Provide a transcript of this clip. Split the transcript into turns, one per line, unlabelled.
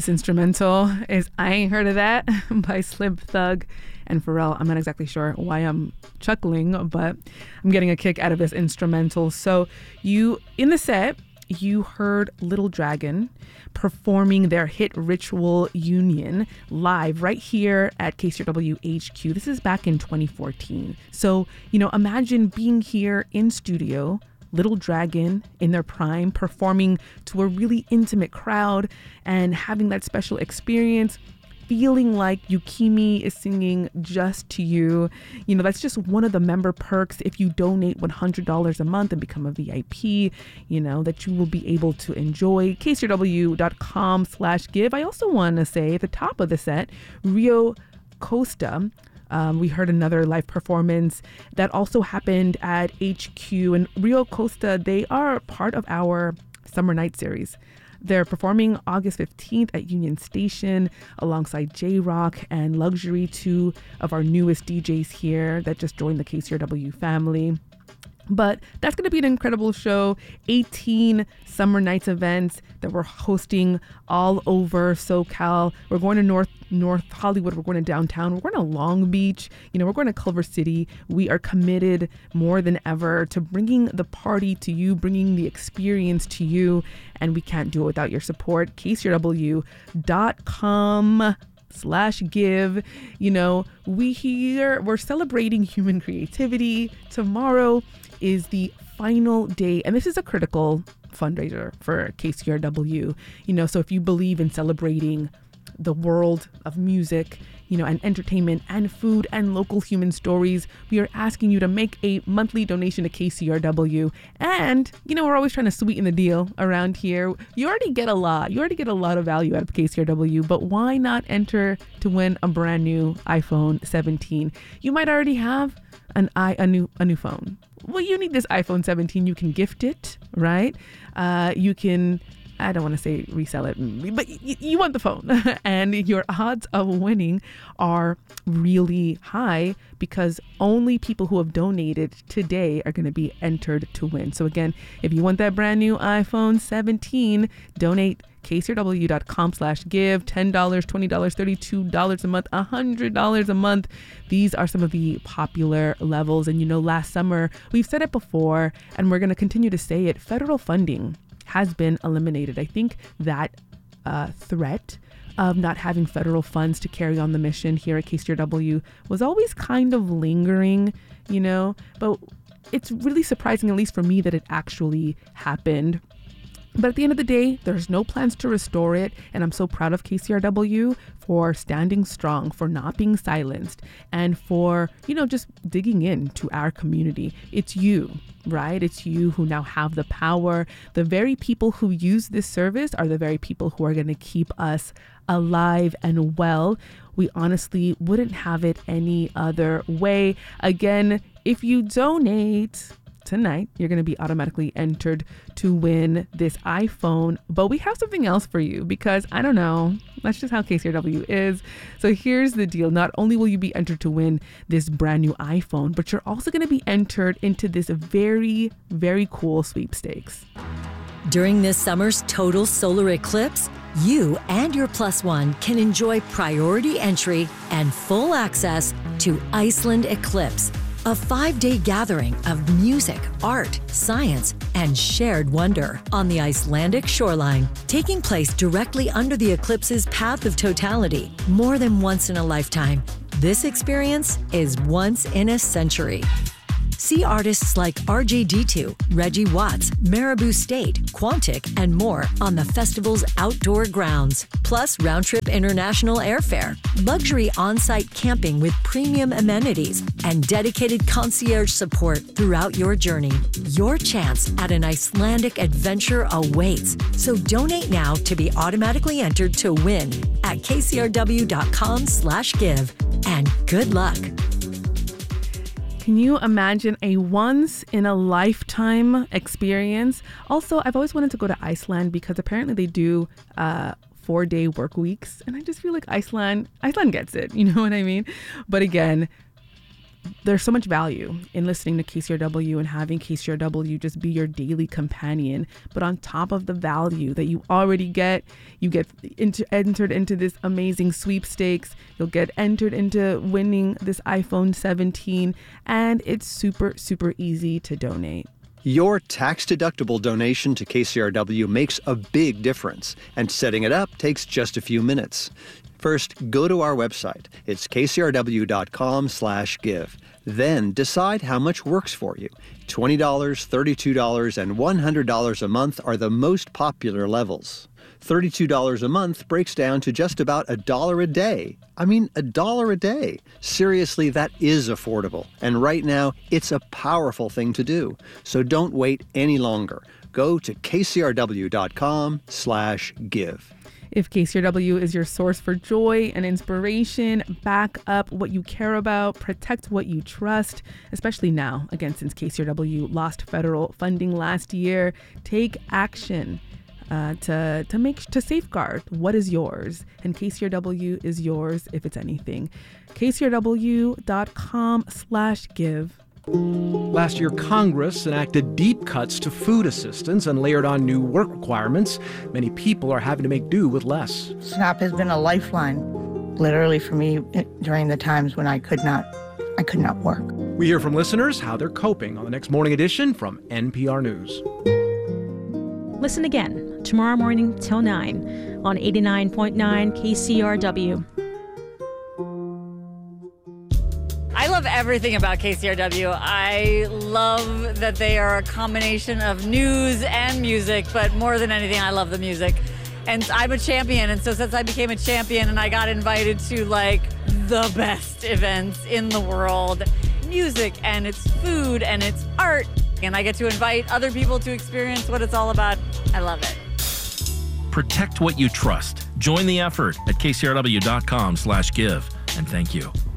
This instrumental is I Ain't Heard of That by Slim Thug and Pharrell. I'm not exactly sure why I'm chuckling, but I'm getting a kick out of this instrumental. So in the set, you heard Little Dragon performing their hit Ritual Union live right here at KCRW HQ. This is back in 2014. So, imagine being here in studio, Little Dragon in their prime, performing to a really intimate crowd and having that special experience, feeling like Yukimi is singing just to you. That's just one of the member perks. If you donate $100 a month and become a VIP, that you will be able to enjoy. KCRW.com/give. I also want to say at the top of the set, Rio Costa. We heard another live performance that also happened at HQ. And Rio Costa, they are part of our Summer Night series. They're performing August 15th at Union Station alongside J-Rock and Luxury, two of our newest DJs here that just joined the KCRW family. But that's going to be an incredible show. 18 Summer Nights events that we're hosting all over SoCal. We're going to North Hollywood. We're going to downtown. We're going to Long Beach. We're going to Culver City. We are committed more than ever to bringing the party to you, bringing the experience to you. And we can't do it without your support. KCRW.com/give. We're celebrating human creativity. Tomorrow is the final day, and this is a critical fundraiser for KCRW. So if you believe in celebrating the world of music, and entertainment and food and local human stories, we are asking you to make a monthly donation to KCRW. And, we're always trying to sweeten the deal around here. You already get a lot. You already get a lot of value out of KCRW, but why not enter to win a brand new iPhone 17? You might already have a new phone. Well, you need this iPhone 17. You can gift it, right? You can, I don't want to say resell it, but you want the phone. And your odds of winning are really high because only people who have donated today are going to be entered to win. So again, if you want that brand new iPhone 17, donate KCRW.com/give. $10, $20, $32 a month, $100 a month. These are some of the popular levels. And last summer, we've said it before, and we're going to continue to say it, federal funding has been eliminated. I think that threat of not having federal funds to carry on the mission here at KCRW was always kind of lingering, but it's really surprising, at least for me, that it actually happened. But at the end of the day, there's no plans to restore it. And I'm so proud of KCRW for standing strong, for not being silenced, and for, just digging into our community. It's you, right? It's you who now have the power. The very people who use this service are the very people who are going to keep us alive and well. We honestly wouldn't have it any other way. Again, if you donate tonight, you're going to be automatically entered to win this iPhone. But we have something else for you because, I don't know, that's just how KCRW is. So here's the deal. Not only will you be entered to win this brand new iPhone, but you're also going to be entered into this very, very cool sweepstakes.
During this summer's total solar eclipse, you and your plus one can enjoy priority entry and full access to Iceland Eclipse, a 5-day gathering of music, art, science, and shared wonder on the Icelandic shoreline, taking place directly under the eclipse's path of totality. More than once in a lifetime, this experience is once in a century. See artists like RJD2, Reggie Watts, Marabou State, Quantic, and more on the festival's outdoor grounds. Plus round-trip international airfare, luxury on-site camping with premium amenities, and dedicated concierge support throughout your journey. Your chance at an Icelandic adventure awaits. So donate now to be automatically entered to win at kcrw.com/give. And good luck.
Can you imagine a once-in-a-lifetime experience? Also, I've always wanted to go to Iceland because apparently they do 4-day work weeks. And I just feel like Iceland gets it. You know what I mean? But again, there's so much value in listening to KCRW and having KCRW just be your daily companion. But on top of the value that you already get, you get entered into this amazing sweepstakes. You'll get entered into winning this iPhone 17, and it's super, super easy to donate.
Your tax-deductible donation to KCRW makes a big difference, and setting it up takes just a few minutes. First, go to our website. It's kcrw.com/give. Then decide how much works for you. $20, $32, and $100 a month are the most popular levels. $32 a month breaks down to just about $1 a day. I mean, $1 a day. Seriously, that is affordable. And right now, it's a powerful thing to do. So don't wait any longer. Go to kcrw.com/give.
If KCRW is your source for joy and inspiration, back up what you care about, protect what you trust, especially now, again, since KCRW lost federal funding last year. Take action to safeguard what is yours, and KCRW is yours if it's anything. KCRW.com/give.
Last year, Congress enacted deep cuts to food assistance and layered on new work requirements. Many people are having to make do with less.
SNAP has been a lifeline, literally, for me during the times when I could not work.
We hear from listeners how they're coping on the next Morning Edition from NPR News.
Listen again tomorrow morning till 9 on 89.9 KCRW.
I love everything about KCRW. I love that they are a combination of news and music, but more than anything, I love the music. And I'm a champion, and so since I became a champion and I got invited to like the best events in the world, music and it's food and it's art, and I get to invite other people to experience what it's all about, I love it.
Protect what you trust. Join the effort at kcrw.com/give. And thank you.